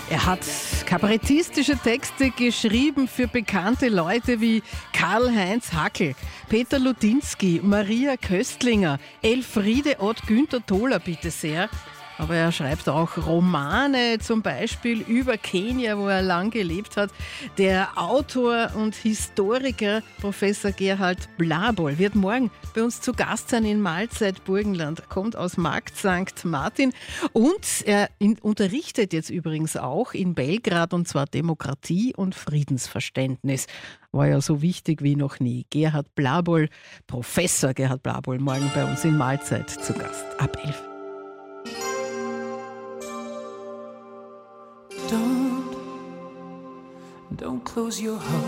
Er hat kabarettistische Texte geschrieben für bekannte Leute wie Karl-Heinz Hackl, Peter Lutinski, Maria Köstlinger, Elfriede Ott, Günther Thaler, bitte sehr. Aber er schreibt auch Romane, zum Beispiel über Kenia, wo er lang gelebt hat. Der Autor und Historiker Professor Gerhard Blaboll wird morgen bei uns zu Gast sein in Mahlzeit Burgenland. Er kommt aus Markt St. Martin und er unterrichtet jetzt übrigens auch in Belgrad, und zwar Demokratie und Friedensverständnis. War ja so wichtig wie noch nie. Gerhard Blaboll, Professor Gerhard Blaboll, morgen bei uns in Mahlzeit zu Gast ab 11. Don't close your heart.